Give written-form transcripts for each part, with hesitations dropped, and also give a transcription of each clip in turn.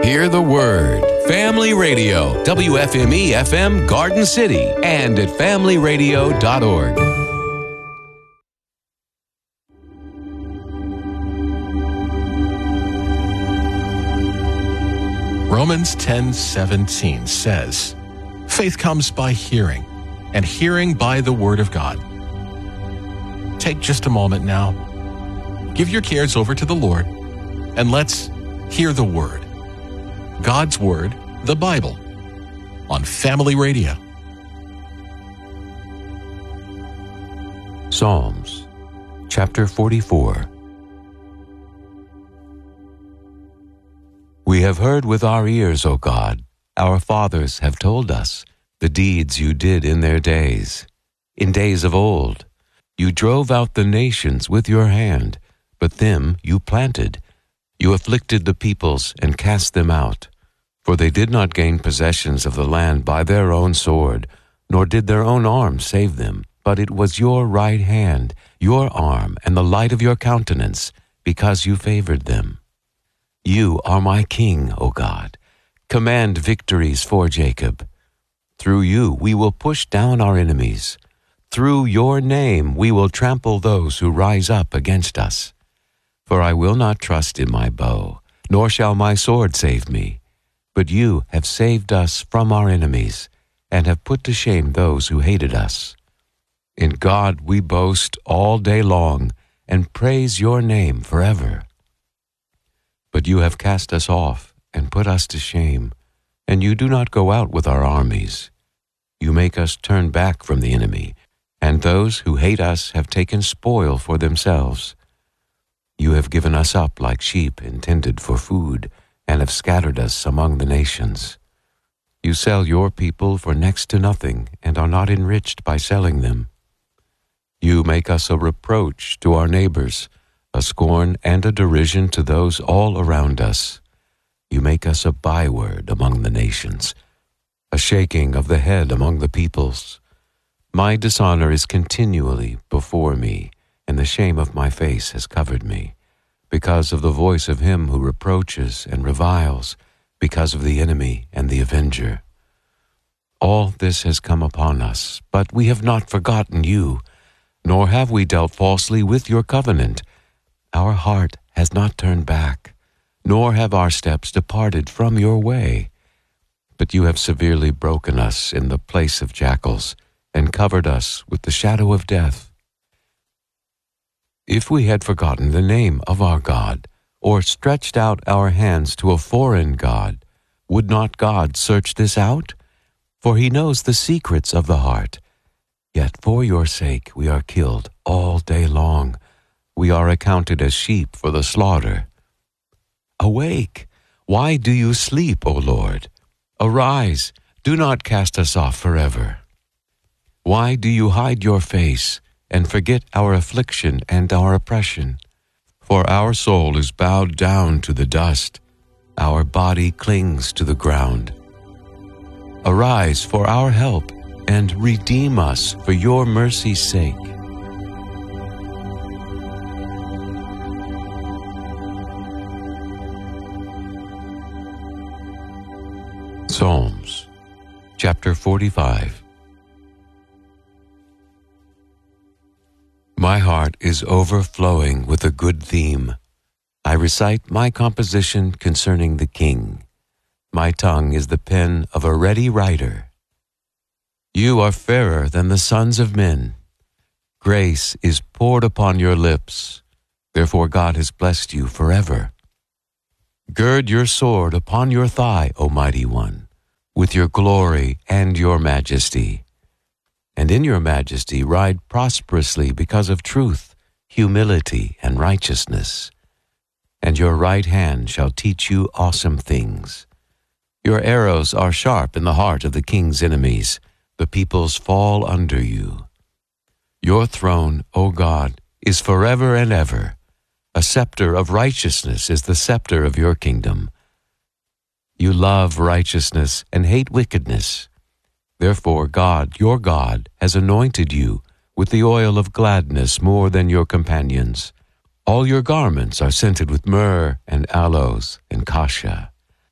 Hear the Word. Family Radio, WFME-FM Garden City, and at familyradio.org. Romans 10:17 says, "Faith comes by hearing, and hearing by the Word of God." Take just a moment now. Give your cares over to the Lord, and let's hear the Word. God's Word, the Bible, on Family Radio. Psalms, chapter 44. We have heard with our ears, O God, our fathers have told us, the deeds you did in their days. In days of old, you drove out the nations with your hand, but them you planted. You afflicted the peoples and cast them out. For they did not gain possessions of the land by their own sword, nor did their own arm save them. But it was your right hand, your arm, and the light of your countenance, because you favored them. You are my King, O God. Command victories for Jacob. Through you we will push down our enemies. Through your name we will trample those who rise up against us. For I will not trust in my bow, nor shall my sword save me. But you have saved us from our enemies, and have put to shame those who hated us. In God we boast all day long, and praise your name forever. But you have cast us off, and put us to shame, and you do not go out with our armies. You make us turn back from the enemy, and those who hate us have taken spoil for themselves. You have given us up like sheep intended for food, and have scattered us among the nations. You sell your people for next to nothing, and are not enriched by selling them. You make us a reproach to our neighbors, a scorn and a derision to those all around us. You make us a byword among the nations, a shaking of the head among the peoples. My dishonor is continually before me, and the shame of my face has covered me, because of the voice of him who reproaches and reviles, because of the enemy and the avenger. All this has come upon us, but we have not forgotten you, nor have we dealt falsely with your covenant. Our heart has not turned back, nor have our steps departed from your way. But you have severely broken us in the place of jackals, and covered us with the shadow of death. If we had forgotten the name of our God, or stretched out our hands to a foreign god, would not God search this out? For he knows the secrets of the heart. Yet for your sake we are killed all day long. We are accounted as sheep for the slaughter. Awake! Why do you sleep, O Lord? Arise! Do not cast us off forever. Why do you hide your face, and forget our affliction and our oppression? For our soul is bowed down to the dust, our body clings to the ground. Arise for our help, and redeem us for your mercy's sake. Psalms, chapter 45. My heart is overflowing with a good theme. I recite my composition concerning the King. My tongue is the pen of a ready writer. You are fairer than the sons of men. Grace is poured upon your lips. Therefore God has blessed you forever. Gird your sword upon your thigh, O mighty one, with your glory and your majesty. And in your majesty ride prosperously because of truth, humility, and righteousness. And your right hand shall teach you awesome things. Your arrows are sharp in the heart of the king's enemies. The peoples fall under you. Your throne, O God, is forever and ever. A scepter of righteousness is the scepter of your kingdom. You love righteousness and hate wickedness. Therefore God, your God, has anointed you with the oil of gladness more than your companions. All your garments are scented with myrrh and aloes and cassia.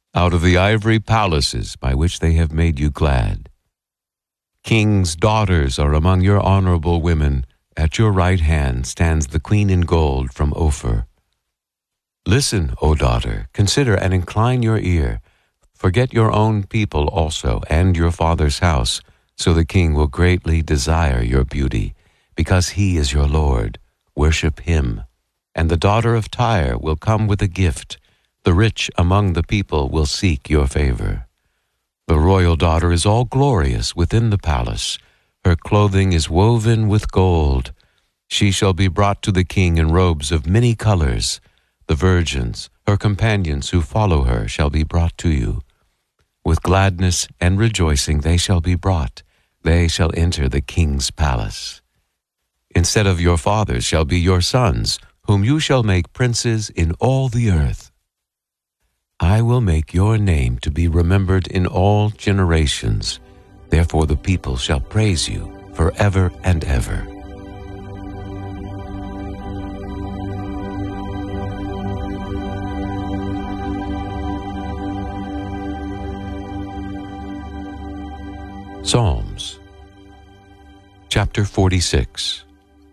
out of the ivory palaces by which they have made you glad. Kings' daughters are among your honorable women. At your right hand stands the queen in gold from Ophir. Listen, O daughter, consider and incline your ear. Forget your own people also and your father's house, so the king will greatly desire your beauty, because he is your Lord. Worship him. And the daughter of Tyre will come with a gift. The rich among the people will seek your favor. The royal daughter is all glorious within the palace. Her clothing is woven with gold. She shall be brought to the king in robes of many colors. The virgins, her companions who follow her, shall be brought to you. With gladness and rejoicing they shall be brought. They shall enter the king's palace. Instead of your fathers shall be your sons, whom you shall make princes in all the earth. I will make your name to be remembered in all generations. Therefore the people shall praise you forever and ever. Psalms, chapter 46.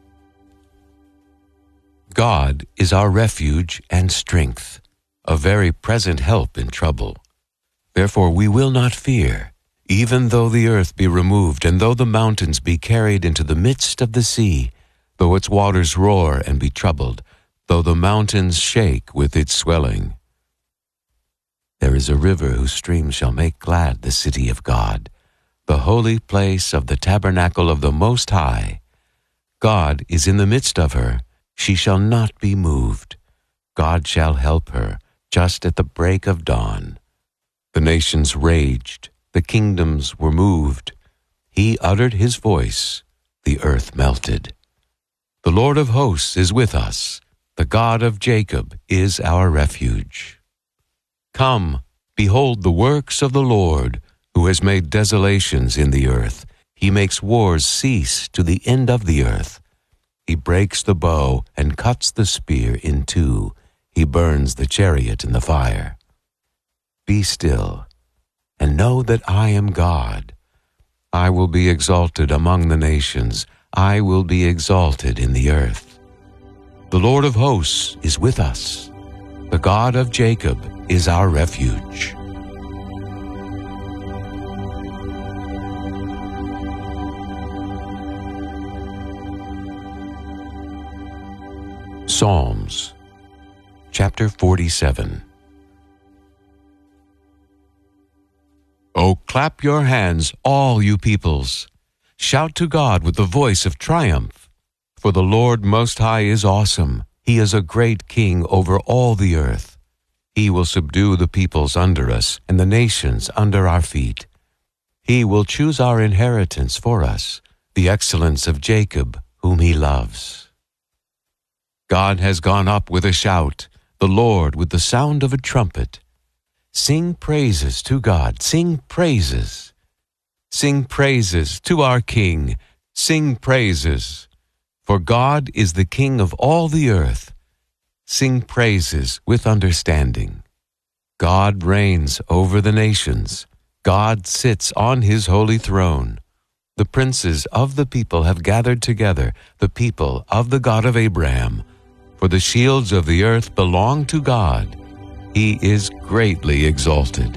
God is our refuge and strength, a very present help in trouble. Therefore we will not fear, even though the earth be removed, and though the mountains be carried into the midst of the sea, though its waters roar and be troubled, though the mountains shake with its swelling. There is a river whose streams shall make glad the city of God, the holy place of the tabernacle of the Most High. God is in the midst of her. She shall not be moved. God shall help her just at the break of dawn. The nations raged. The kingdoms were moved. He uttered his voice. The earth melted. The Lord of hosts is with us. The God of Jacob is our refuge. Come, behold the works of the Lord, who has made desolations in the earth. He makes wars cease to the end of the earth. He breaks the bow and cuts the spear in two. He burns the chariot in the fire. Be still, and know that I am God. I will be exalted among the nations. I will be exalted in the earth. The Lord of hosts is with us. The God of Jacob is our refuge. Psalms, chapter 47. Oh, clap your hands, all you peoples. Shout to God with the voice of triumph. For the Lord Most High is awesome. He is a great king over all the earth. He will subdue the peoples under us and the nations under our feet. He will choose our inheritance for us, the excellence of Jacob, whom he loves. God has gone up with a shout, the Lord with the sound of a trumpet. Sing praises to God, sing praises. Sing praises to our King, sing praises. For God is the King of all the earth. Sing praises with understanding. God reigns over the nations. God sits on his holy throne. The princes of the people have gathered together, the people of the God of Abraham. For the shields of the earth belong to God. He is greatly exalted.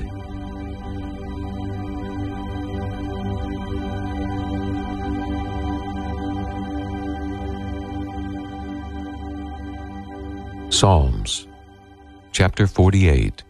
Psalms, chapter 48.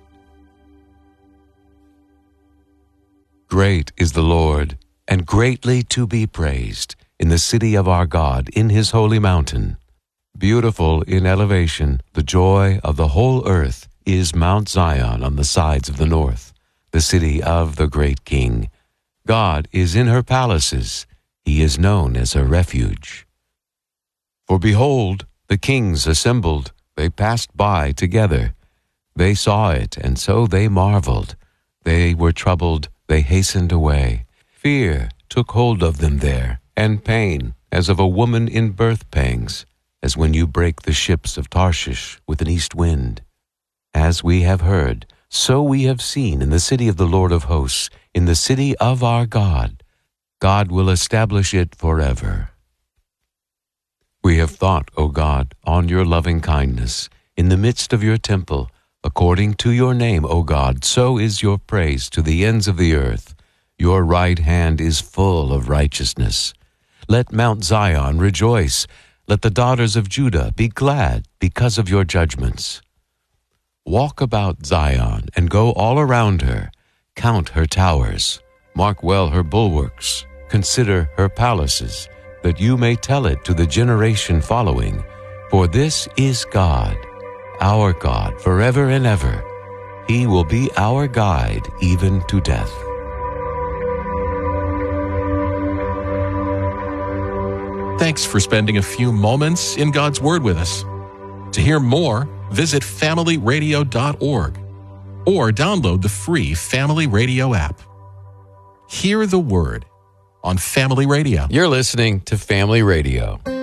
Great is the Lord, and greatly to be praised, in the city of our God, in his holy mountain. Beautiful in elevation, the joy of the whole earth is Mount Zion on the sides of the north, the city of the great King. God is in her palaces. He is known as her refuge. For behold, the kings assembled. They passed by together. They saw it, and so they marveled. They were troubled. They hastened away. Fear took hold of them there, and pain, as of a woman in birth pangs, as when you break the ships of Tarshish with an east wind. As we have heard, So we have seen in the city of the Lord of hosts, in the city of our God. God will establish it forever. We have thought, O God, on your loving kindness, in the midst of your temple, according to your name, O God, so is your praise to the ends of the earth. Your right hand is full of righteousness. Let Mount Zion rejoice. Let the daughters of Judah be glad because of your judgments. Walk about Zion and go all around her. Count her towers. Mark well her bulwarks. Consider her palaces, that you may tell it to the generation following. For this is God, our God, forever and ever. He will be our guide even to death. Thanks for spending a few moments in God's Word with us. To hear more, visit familyradio.org or download the free Family Radio app. Hear the Word on Family Radio. You're listening to Family Radio.